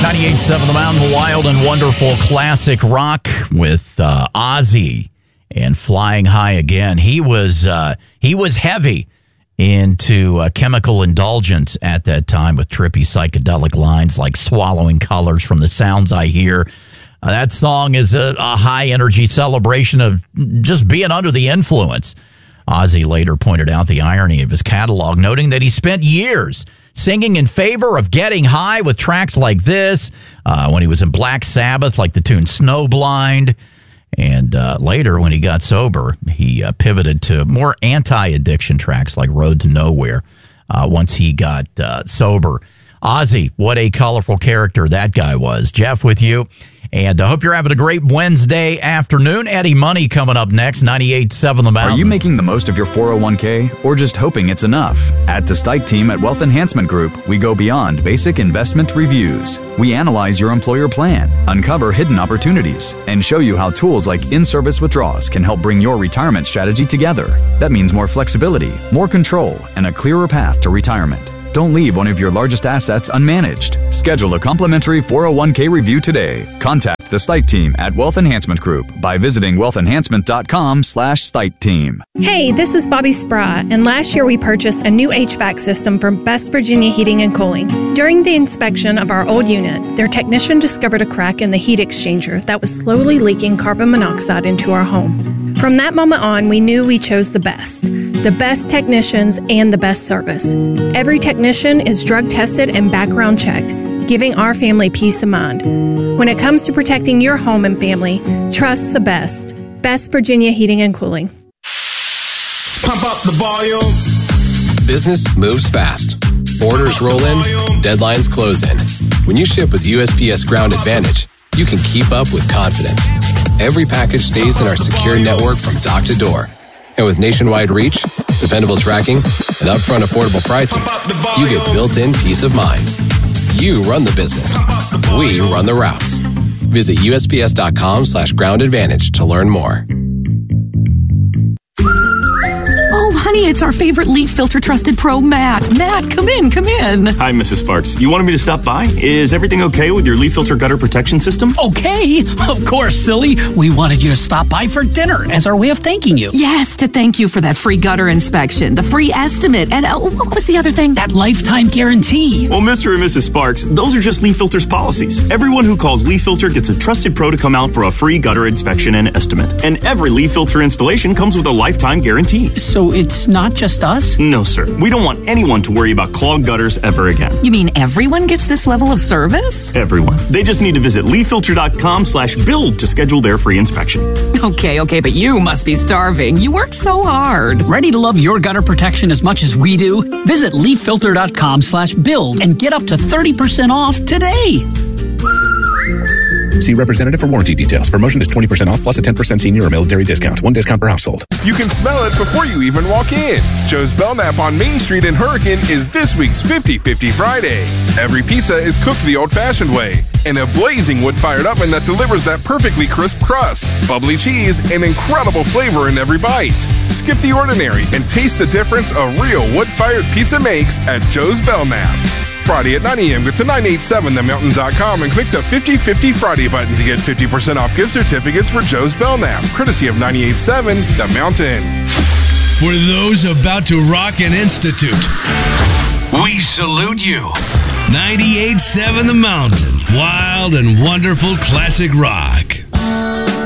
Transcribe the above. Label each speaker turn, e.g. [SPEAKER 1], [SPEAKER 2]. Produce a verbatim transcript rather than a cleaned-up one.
[SPEAKER 1] ninety-eight point seven The Mountain, wild and wonderful classic rock with uh, Ozzy and Flying High Again. He was uh, he was heavy into uh, chemical indulgence at that time with trippy psychedelic lines like swallowing colors from the sounds I hear. Uh, that song is a, a high-energy celebration of just being under the influence. Ozzy later pointed out the irony of his catalog, noting that he spent years singing in favor of getting high with tracks like this, uh, when he was in Black Sabbath, like the tune Snowblind. And uh, later, when he got sober, he uh, pivoted to more anti-addiction tracks like Road to Nowhere uh, once he got uh, sober. Ozzy, what a colorful character that guy was. Jeff with you. And I hope you're having a great Wednesday afternoon. Eddie Money coming up next, ninety-eight point seven The Mountain.
[SPEAKER 2] Are you making the most of your four oh one k or just hoping it's enough? At the Stike team at Wealth Enhancement Group, we go beyond basic investment reviews. We analyze your employer plan, uncover hidden opportunities, and show you how tools like in-service withdrawals can help bring your retirement strategy together. That means more flexibility, more control, and a clearer path to retirement. Don't leave one of your largest assets unmanaged. Schedule a complimentary four oh one k review today. Contact the Stike team at Wealth Enhancement Group by visiting wealth enhancement dot com slash Stike team.
[SPEAKER 3] Hey, this is Bobby Sprat, and last year we purchased a new H V A C system from Best Virginia Heating and Cooling. During the inspection of our old unit, their technician discovered a crack in the heat exchanger that was slowly leaking carbon monoxide into our home. From that moment on, we knew we chose the best. The best technicians and the best service. Every technician is drug tested and background checked, giving our family peace of mind. When it comes to protecting your home and family, trust the best. Best Virginia Heating and Cooling.
[SPEAKER 4] Pump up the volume.
[SPEAKER 5] Business moves fast. Orders roll in, deadlines close in. When you ship with U S P S Ground Advantage, you can keep up with confidence. Every package stays in our secure network from dock to door. And with nationwide reach, dependable tracking, and upfront affordable pricing, you get built-in peace of mind. You run the business. We run the routes. Visit U S P S dot com slash ground advantage to learn more.
[SPEAKER 6] Oh, honey, it's our favorite leaf filter trusted pro, Matt. Matt, come in, come in.
[SPEAKER 7] Hi, Missus Sparks. You wanted me to stop by? Is everything okay with your leaf filter gutter protection system?
[SPEAKER 8] Okay, of course, silly. We wanted you to stop by for dinner as our way of thanking you.
[SPEAKER 6] Yes, to thank you for that free gutter inspection, the free estimate, and uh, what was the other thing?
[SPEAKER 8] That lifetime guarantee.
[SPEAKER 7] Well, Mister and Missus Sparks, those are just Leaf Filter's policies. Everyone who calls Leaf Filter gets a trusted pro to come out for a free gutter inspection and estimate. And every Leaf Filter installation comes with a lifetime guarantee.
[SPEAKER 8] So it's not just us?
[SPEAKER 7] No, sir. We don't want anyone to worry about clogged gutters ever again.
[SPEAKER 6] You mean everyone gets this level of service?
[SPEAKER 7] Everyone. They just need to visit leaf filter dot com slash build to schedule their free inspection.
[SPEAKER 6] Okay, okay, but you must be starving. You work so hard.
[SPEAKER 8] Ready to love your gutter protection as much as we do? Visit leaf filter dot com slash build and get up to thirty percent off today.
[SPEAKER 9] See representative for warranty details. Promotion is twenty percent off plus a ten percent senior or military discount. One discount per household.
[SPEAKER 10] You can smell it before you even walk in. Joe's Belknap on Main Street in Hurricane is this week's fifty fifty Friday. Every pizza is cooked the old-fashioned way in a blazing wood-fired oven that delivers that perfectly crisp crust, bubbly cheese, and incredible flavor in every bite. Skip the ordinary and taste the difference a real wood-fired pizza makes at Joe's Belknap. Friday at nine a.m. Go to nine eighty-seven the mountain dot com and click the fifty fifty Friday button to get fifty percent off gift certificates for Joe's Belknap, courtesy of ninety-eight point seven The Mountain.
[SPEAKER 11] For those about to rock an institute, we salute you. ninety-eight point seven The Mountain, wild and wonderful classic rock.